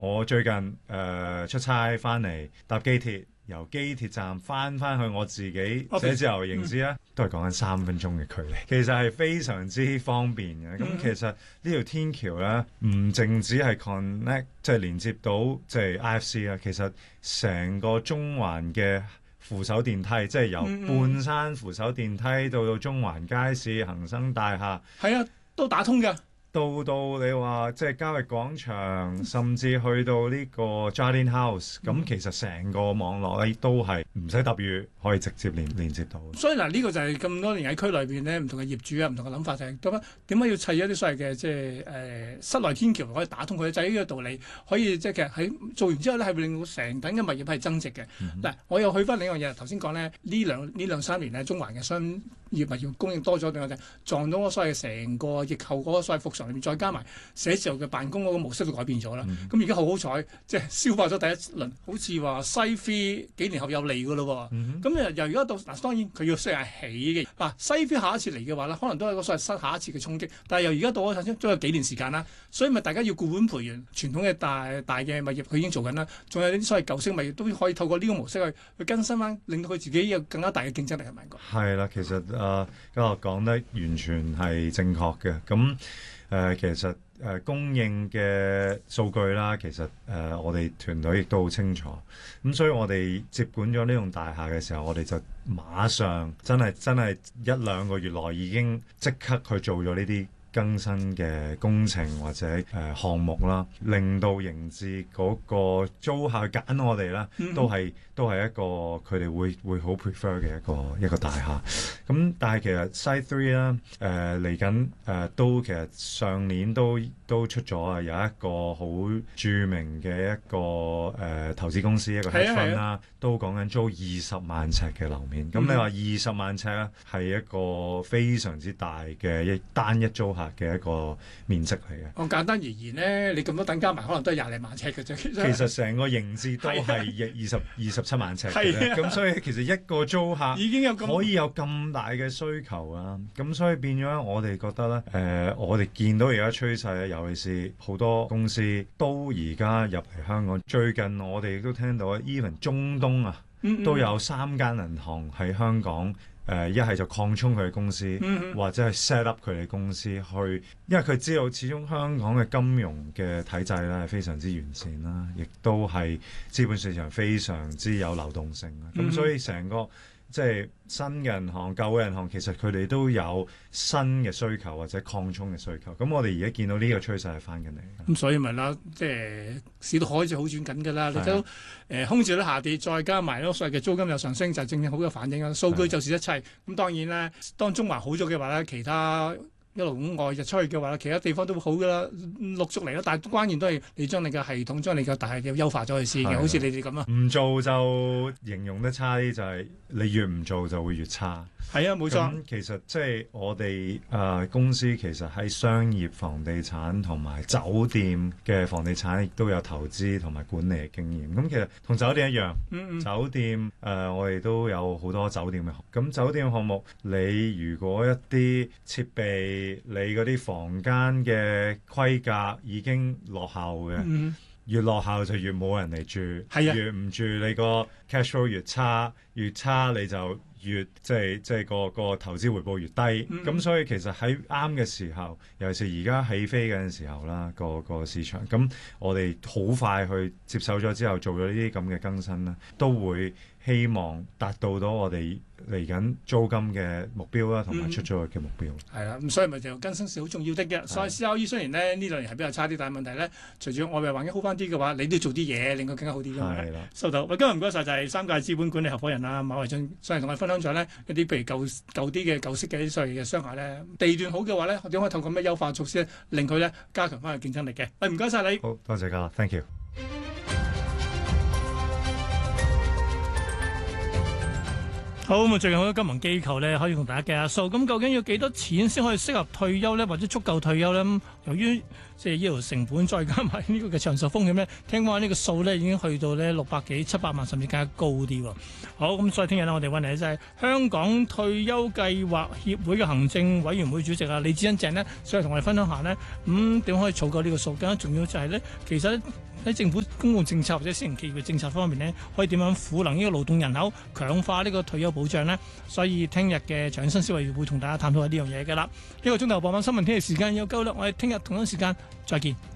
我最近出差翻嚟搭機鐵，由機鐵站翻去我自己寫字樓嘅營址咧，都係講緊3分鐘嘅距離，其實係非常之方便嘅。咁其實呢條天橋咧，唔淨止係 connect， 即係連接到即係 IFC 啦，其實成個中環嘅扶手電梯，即係由半山扶手電梯到中環街市、恒生大廈， 係啊，都打通嘅。 到你話即係交易廣場，甚至去到呢個 Jardine House，咁其實成個網絡咧都係唔使搭雨，可以直接連接到。 所以嗱，呢個就係咁多年喺區裏邊咧，唔同嘅業主啊，唔同嘅諗法就係點解要砌一啲所謂嘅即係室內天橋可以打通佢，就係呢個道理。可以即係其實喺做完之後咧，係會令到成棟嘅物業係增值嘅。嗱，我又去翻另一樣嘢，頭先講咧呢兩三年咧，中環嘅商業物業供應多咗，定係撞到所謂成個疫後嗰個所謂復常裏面，再加埋寫字樓嘅辦公嗰個模式都改變咗啦。咁而家好彩，即係消化咗第一輪，好似話西非幾年後有利㗎咯喎。咁由而家到嗱，當然佢要需要起嘅。嗱，西非下一次嚟嘅話咧，可能都係個所謂下一次嘅衝擊。但係由而家到咗都有幾年時間啦，所以咪大家要固本培元，傳統嘅大嘅物業佢已經做緊啦，仲有啲所謂舊式物業都可以透過呢個模式去更新翻，令到佢自己有更加大嘅競爭力，係咪講？ 係啦，其實家樂講得完全係正確嘅。咁其實供應嘅數據啦，其實我哋團隊亦都好清楚。咁所以我哋接管咗呢棟大廈嘅時候，我哋就馬上真係1-2個月內已經即刻去做咗呢啲更新嘅工程或者項目啦，令到營置嗰個租客揀我哋啦，都係一個佢哋會好 prefer 嘅一個大廈。咁但係其實 Site 3啦，嚟緊都其實上年都出咗啊，有一個好著名嘅一個投資公司一個 hedge fund 啦，都講緊租20萬尺嘅樓面。咁你話20萬尺咧，係一個非常之大嘅單一租客嘅一個面積嚟嘅。 我簡單而言咧，你咁多等加埋，可能都係20零萬尺嘅啫。其實成個營置都係27萬尺嘅，咁所以其實一個租客已經可以有咁大嘅需求啊。咁所以變咗我哋覺得咧，我哋見到而家趨勢咧，尤其是好多公司都而家入嚟香港。最近我哋亦都聽到 even 中東啊，都有3間銀行喺香港，一係就擴充佢嘅公司，或者係 set up 佢哋公司去，因為佢知道始終香港嘅金融嘅體制咧係非常之完善啦，亦都係資本市場非常之有流動性啦。咁所以成個即係新嘅銀行、舊嘅銀行，其實佢哋都有新嘅需求或者擴充嘅需求。咁我哋而家見到呢個趨勢係翻緊嚟。 咁所以咪啦，即係市道開始好轉緊㗎啦。你都空置率下跌，再加埋所謂嘅租金又上升，就正正好嘅反應啦。數據就是一切。咁當然咧，當中環好咗嘅話咧，其他一路咁外溢出去嘅話，其他地方都會好㗎啦，陸續嚟啦。但係關鍵都係你將你嘅系統、將你嘅大嘅優化咗去先嘅，好似你哋咁啊。 唔做就形容得差啲，就係你越唔做就會越差。 係啊，冇錯。 咁其實即係我哋公司其實喺商業房地產同埋酒店嘅房地產亦都有投資同埋管理嘅經驗。咁其實同酒店一樣，酒店我哋都有好多酒店嘅。咁酒店項目，你如果一啲設備，你嗰啲房間嘅規格已經落後嘅，越落後就越冇人嚟住，越唔住你個 cash flow 越差，越差你就越即係個投資回報越低。咁所以其實喺啱嘅時候，尤其是而家起飛嗰陣時候啦，個市場，咁我哋好快去接手咗之後，做咗呢啲咁嘅更新啦，都會希望達到我哋嚟緊租金嘅目標啦，同埋出租嘅目標。 係啦，咁所以咪就更新是好重要的嘅。所以 CRE 雖然呢兩年係比較差啲，但係問題咧，隨住外圍環境好翻啲嘅話，你都要做啲嘢，令佢更加好啲㗎嘛。係啦，收到。喂，今日唔該晒，就係3屆資本管理合夥人啦，馬維俊上嚟同我哋分享咗呢一啲譬如舊啲嘅舊式嘅啲所謂嘅商廈咧，地段好嘅話咧，點可以透過咩優化措施令佢咧加強翻佢競爭力嘅？喂，唔該晒你。 好多謝家樂 ，thank you。 好，咁最近好多金融機構咧可以同大家計下數，咁究竟要幾多錢先可以適合退休咧，或者足夠退休咧？由於即係醫療成本再加埋呢個嘅長壽風險咧，聽講呢個數咧已經去到咧600幾700萬，甚至更加高啲喎。好，咁所以聽日咧我哋揾嚟就係香港退休計劃協會嘅行政委員會主席啊李志恩鄭呢，上嚟同我哋分享下呢，點可以儲夠呢個數？更加重要就係咧，其實喺政府公共政策或者私營企業嘅政策方面呢，可以點樣賦能呢個勞動人口，強化呢個退休保障呢？所以聽日嘅財新思維會同大家探討下呢樣嘢㗎啦。呢個鐘頭傍晚新聞天氣時間有夠啦，我哋聽日同一時間再見。